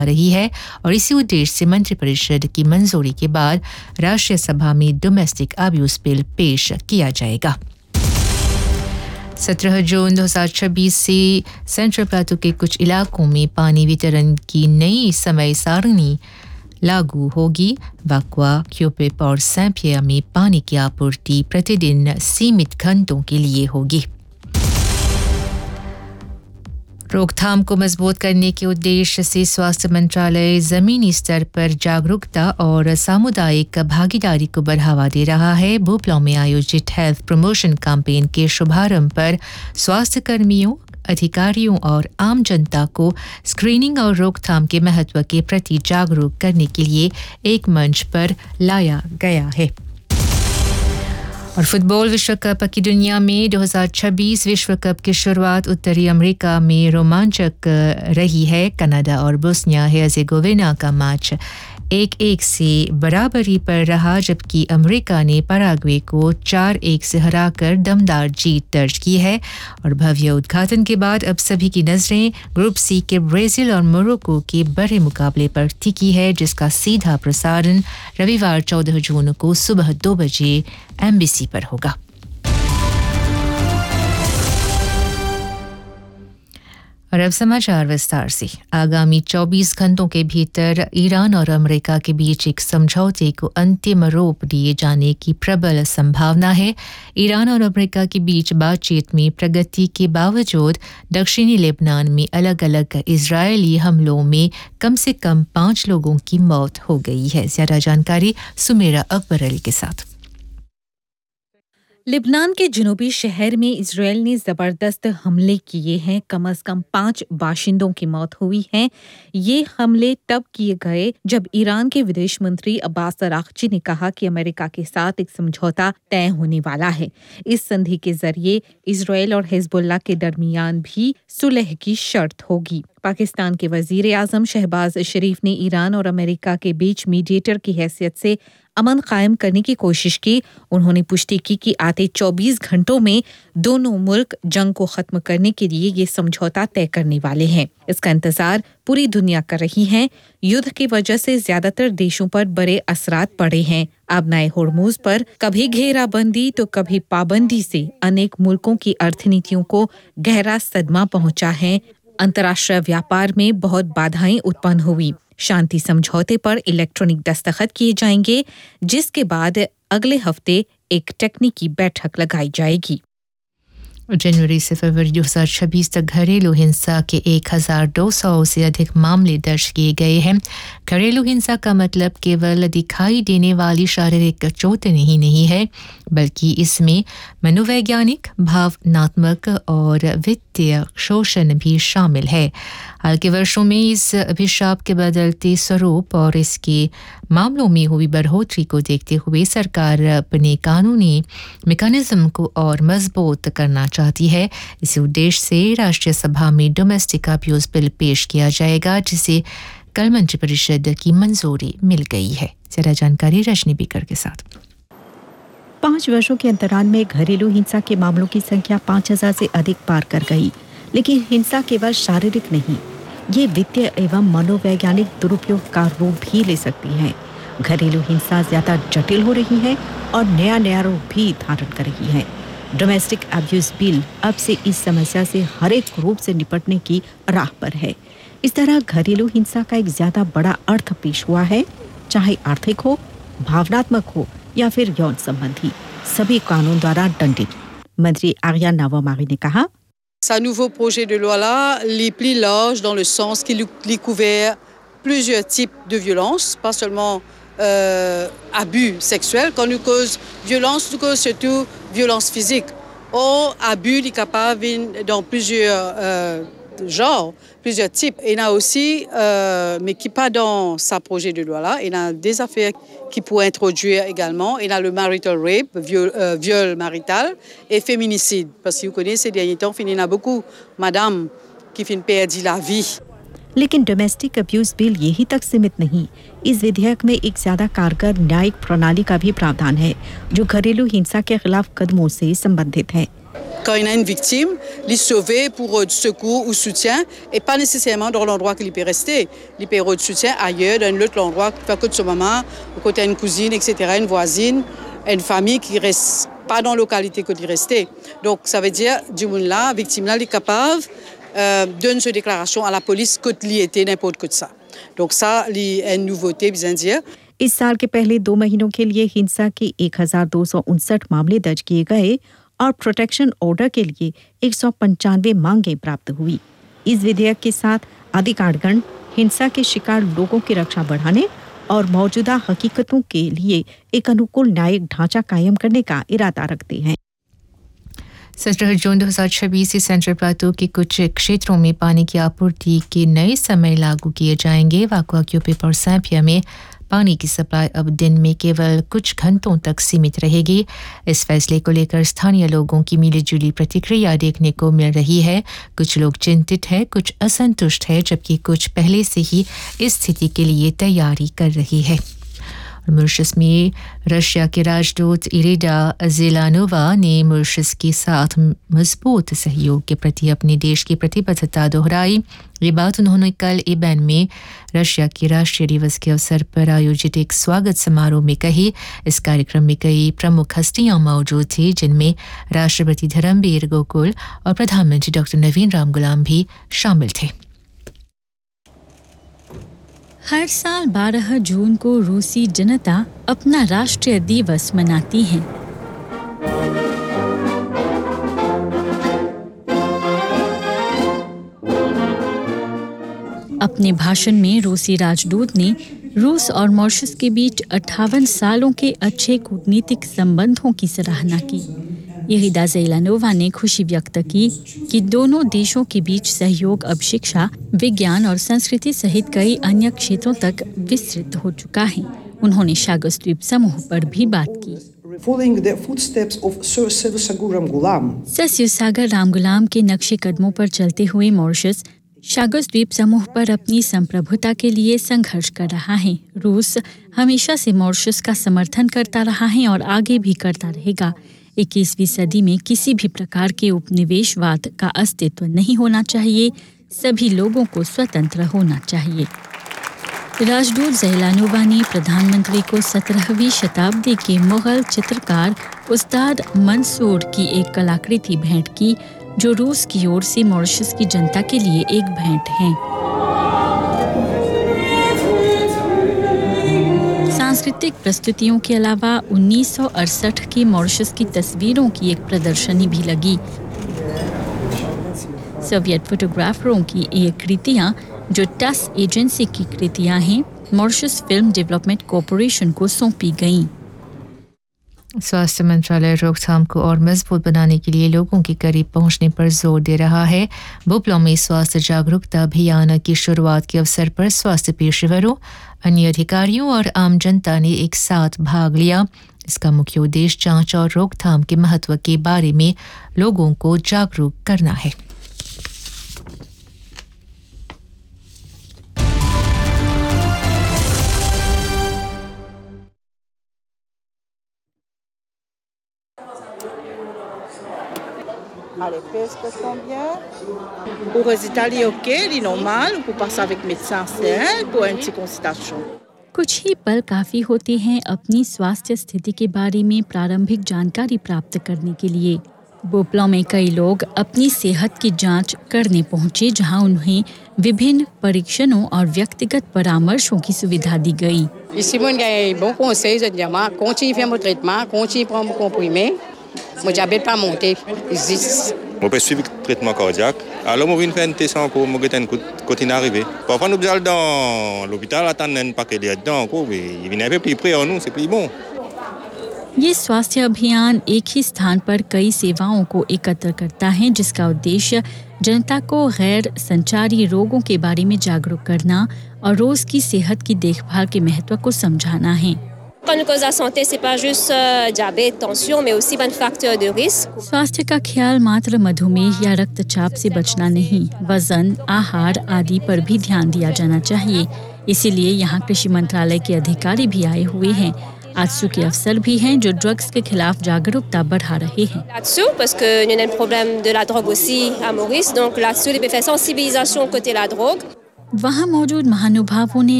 रही है और इसी उद्देश्य से मंत्रिपरिषद की मंजूरी के बाद राष्ट्रीय सभा में डोमेस्टिक अब्यूज बिल पेश किया जाएगा। 17 जून 2026 से सेंट्रल प्लेटो के कुछ इलाकों में पानी वितरण की नई समय सारणी लागू होगी। वाकवा, क्यूपेप और सैंपियर में पानी की आपूर्ति प्रतिदिन सीमित घंटों के लिए होगी। रोकथाम को मजबूत करने के उद्देश्य से स्वास्थ्य मंत्रालय जमीनी स्तर पर जागरूकता और सामुदायिक भागीदारी को बढ़ावा दे रहा है। भोपाल में आयोजित हेल्थ प्रमोशन कैंपेन के शुभारंभ पर स्वास्थ्य कर्मियों, अधिकारियों और आम जनता को स्क्रीनिंग और रोकथाम के महत्व के प्रति जागरूक करने के लिए एक मंच पर लाया गया है। और फुटबॉल विश्व कप की दुनिया में 2026 विश्व कप की शुरुआत उत्तरी अमेरिका में रोमांचक रही है। कनाडा और बोस्निया हेर्जेगोविना का मैच 1-1 से बराबरी पर रहा, जबकि अमेरिका ने पैराग्वे को 4-1 से हराकर दमदार जीत दर्ज की है। और भव्य उद्घाटन के बाद अब सभी की नजरें ग्रुप सी के ब्राजील और मोरक्को के बड़े मुकाबले पर टिकी है, जिसका सीधा प्रसारण रविवार 14 जून को सुबह 2 बजे एमबीसी पर होगा। और अब समाचार विस्तार से। आगामी 24 घंटों के भीतर ईरान और अमेरिका के बीच एक समझौते को अंतिम रूप दिए जाने की प्रबल संभावना है। ईरान और अमेरिका के बीच बातचीत में प्रगति के बावजूद दक्षिणी लेबनान में अलग अलग इजरायली हमलों में कम से कम 5 लोगों की मौत हो गई है। ज्यादा जानकारी सुमेरा अकबर अली के साथ। लेबनान के जनूबी शहर में इजरायल ने जबरदस्त हमले किए हैं। कम से कम 5 बाशिंदों की मौत हुई है। ये हमले तब किए गए जब ईरान के विदेश मंत्री अब्बास अरागची ने कहा कि अमेरिका के साथ एक समझौता तय होने वाला है। इस संधि के जरिए इजरायल और हिजबुल्लाह के दरमियान भी सुलह की शर्त होगी। पाकिस्तान के वजीर आजम शहबाज शरीफ ने ईरान और अमेरिका के बीच मीडिएटर की हैसियत से अमन कायम करने की कोशिश की। उन्होंने पुष्टि की कि आते 24 घंटों में दोनों मुल्क जंग को खत्म करने के लिए ये समझौता तय करने वाले हैं। इसका इंतजार पूरी दुनिया कर रही है। युद्ध की वजह से ज्यादातर देशों पर बड़े असरात पड़े हैं। अब नए होर्मुज पर कभी घेराबंदी तो कभी पाबंदी से अनेक मुल्कों की अर्थनीतियों को गहरा सदमा पहुंचा है। अंतर्राष्ट्रीय व्यापार में बहुत बाधाएं उत्पन्न हुई। शांति समझौते पर इलेक्ट्रॉनिक दस्तखत किए जाएंगे, जिसके बाद अगले हफ्ते एक तकनीकी बैठक लगाई जाएगी। जनवरी से फरवरी 2026 तक घरेलू हिंसा के 1200 से अधिक मामले दर्ज किए गए हैं। घरेलू हिंसा का मतलब केवल दिखाई देने वाली शारीरिक चोटें ही नहीं है, बल्कि इसमें मनोवैज्ञानिक, भावनात्मक और वित्तीय शोषण भी शामिल है। हाल के वर्षों में इस अभिशाप के बदलते स्वरूप और इसके मामलों में हुई बढ़ोतरी को देखते हुए सरकार अपने कानूनी मैकेनिज्म को और मजबूत करना चाहती है। इसी उद्देश्य से राष्ट्रीय सभा में डोमेस्टिक अब्यूज बिल पेश किया जाएगा, जिसे कल मंत्रिपरिषद की मंजूरी मिल गई है। जरा जानकारी रजनी बीकर के साथ। 5 वर्षों के अंतराल में घरेलू हिंसा के मामलों की संख्या 5000 से अधिक पार कर गई। लेकिन हिंसा केवल शारीरिक नहीं, ये वित्तीय एवं मनोवैज्ञानिक दुरुपयोग का रूप भी ले सकती है। घरेलू हिंसा ज्यादा जटिल हो रही है और नया रूप भी धारण कर रही है। डोमेस्टिक अब्यूज बिल अब से इस समस्या से हर एक रूप से निपटने की राह पर है। इस तरह घरेलू हिंसा का एक ज्यादा बड़ा अर्थ पेश हुआ है, चाहे आर्थिक हो, भावनात्मक हो या फिर यौन संबंधी, सभी कानून द्वारा दंडित। मंत्री आर्या नावामारी ने कहा, Ce nouveau projet de loi-là est plus large dans le sens qu'il couvre plusieurs types de violences, pas seulement abus sexuels. Quand nous cause violence, nous cause surtout violence physique. Or, abus est capable dans plusieurs genres, plusieurs types. Il y en a aussi, mais qui pas dans ce projet de loi-là. Il y a des affaires qui pourraient introduire également. Il y a le marital rape, viol marital et féminicide. Parce que vous connaissez, ces derniers temps, il y en a beaucoup, madame, qui finissent perdre la vie. लेकिन domestic abuse bill यही तक सीमित नहीं। इस विधेयक में एक ज्यादा कारगर न्यायिक प्रणाली का भी प्रावधान है, जो घरेलू हिंसा के खिलाफ कदमों से संबंधित है। Quand il y a une victime, les sauver pour du secours ou soutien et pas nécessairement dans l'endroit qu'il peut rester. Il peut avoir du soutien ailleurs, dans un autre endroit, faire que de ce moment, côté une cousine, etc., une voisine, une famille qui reste pas dans la localité que d'y rester. Donc ça veut dire, du monde là, victime là, il est capable de une déclaration à la police que il était n'importe quoi de ça. Donc ça, c'est une nouveauté, bien dire. इस साल के पहले 2 महीनों के लिए हिंसा के 1259 मामले दर्ज किए गए और प्रोटेक्शन ऑर्डर के लिए 195 मांगें प्राप्त हुई। इस विधेयक के साथ अधिकारगण हिंसा के शिकार लोगों की रक्षा बढ़ाने और मौजूदा हकीकतों के लिए एक अनुकूल न्यायिक ढांचा कायम करने का इरादा रखते हैं। 17 जून 2026 से सेंट्रल प्लाटू के कुछ क्षेत्रों में पानी की आपूर्ति के नए समय लागू किए जाएंगे। वाकुआ क्यूपिप और सैंपिया में पानी की सप्लाई अब दिन में केवल कुछ घंटों तक सीमित रहेगी। इस फैसले को लेकर स्थानीय लोगों की मिलीजुली प्रतिक्रिया देखने को मिल रही है। कुछ लोग चिंतित हैं, कुछ असंतुष्ट हैं, जबकि कुछ पहले से ही इस स्थिति के लिए तैयारी कर रही है। मॉरिशस में रशिया के राजदूत इरिदा ज़ेलानोवा ने मॉरिशस के साथ मजबूत सहयोग के प्रति अपने देश की प्रतिबद्धता दोहराई। ये बात उन्होंने कल इबेन में रशिया के राष्ट्रीय दिवस के अवसर पर आयोजित एक स्वागत समारोह में कही। इस कार्यक्रम में कई प्रमुख हस्तियां मौजूद थी, जिनमें राष्ट्रपति धर्मवीर गोकुल और प्रधानमंत्री डॉक्टर नवीन रामगुलाम भी शामिल थे। हर साल 12 जून को रूसी जनता अपना राष्ट्रीय दिवस मनाती है। अपने भाषण में रूसी राजदूत ने रूस और मॉरिशस के बीच 58 सालों के अच्छे कूटनीतिक संबंधों की सराहना की। इरिदा ज़ेलानोवा ने खुशी व्यक्त की कि दोनों देशों के बीच सहयोग अब शिक्षा, विज्ञान और संस्कृति सहित कई अन्य क्षेत्रों तक विस्तृत हो चुका है। उन्होंने शागस द्वीप समूह पर भी बात की। सस्युसागर रामगुलाम के नक्शे कदमों पर चलते हुए मॉरिशस शागस द्वीप समूह पर अपनी संप्रभुता के लिए संघर्ष कर रहा है। रूस हमेशा से मॉरिशस का समर्थन करता रहा है और आगे भी करता रहेगा। 21वीं सदी में किसी भी प्रकार के उपनिवेशवाद का अस्तित्व नहीं होना चाहिए। सभी लोगों को स्वतंत्र होना चाहिए। राजदूत ज़ेलानोवा ने प्रधानमंत्री को 17वीं शताब्दी के मुगल चित्रकार उस्ताद मंसूर की एक कलाकृति भेंट की, जो रूस की ओर से मॉरिशस की जनता के लिए एक भेंट है। सांस्कृतिक प्रस्तुतियों के अलावा 1968 की मॉरिशस की तस्वीरों की एक प्रदर्शनी भी लगी। सोवियत फोटोग्राफरों की ये कृतियां, जो टस एजेंसी की कृतियां हैं, मॉरिशस फिल्म डेवलपमेंट कॉरपोरेशन को सौंपी गईं। स्वास्थ्य मंत्रालय रोकथाम को और मजबूत बनाने के लिए लोगों के करीब पहुंचने पर जोर दे रहा है। बुपला में स्वास्थ्य जागरूकता अभियान की शुरुआत के अवसर पर स्वास्थ्य पेशेवरों, अन्य अधिकारियों और आम जनता ने एक साथ भाग लिया। इसका मुख्य उद्देश्य जांच और रोकथाम के महत्व के बारे में लोगों को जागरूक करना है। Allez, pèse que combien? Pour résultat, il est OK, il est normal, pour passer avec médecin, c'est pour une petite consultation. कुछ ही पल काफ़ी होते हैं अपनी स्वास्थ्य स्थिति के बारे में प्रारंभिक जानकारी प्राप्त करने के लिए। बोपला में कई लोग अपनी सेहत की जांच करने पहुंचे, जहां उन्हें विभिन्न परीक्षणों और व्यक्तिगत परामर्शों की सुविधा दी गई। Ici, moi, j'ai bon conseil, je dis, continue à faire mon traitement, continue à prendre mon comprimé. Mon diabète pas monté, existe. Je peux suivre le traitement cardiaque. Alors, je viens faire un test encore, je vais quand il arrive. Parfois, nous allons dans l'hôpital, attendre pas qu'il y ait dedans, il vient un peu plus près en nous, c'est plus bon. ये स्वास्थ्य अभियान एक ही स्थान पर कई सेवाओं को एकत्र करता है, जिसका उद्देश्य जनता को गैर संचारी रोगों के बारे में जागरूक करना और रोज की सेहत की देखभाल के महत्व को समझाना है। Quand une cause de santé, c'est pas juste diabète, tension, mais aussi plein de facteurs de risque. स्वास्थ्य का ख्याल मात्र मधुमेह या रक्तचाप से बचना नहीं, वजन, आहार आदि पर भी ध्यान दिया जाना चाहिए। इसीलिए यहाँ कृषि मंत्रालय के अधिकारी भी आए हुए हैं। आजसू के अफसर भी हैं जो ड्रग्स के खिलाफ जागरूकता बढ़ा रहे हैं। Là-dessous, parce que nous avons un problème de la drogue aussi à Maurice, donc là-dessus, il faut faire sensibilisation côté la drogue. वहाँ मौजूद महानुभावों ने